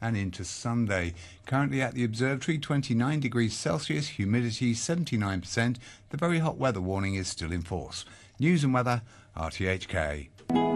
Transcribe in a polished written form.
and into Sunday. Currently at the observatory, 29 degrees Celsius, humidity 79%. The very hot weather warning is still in force. News and weather, RTHK.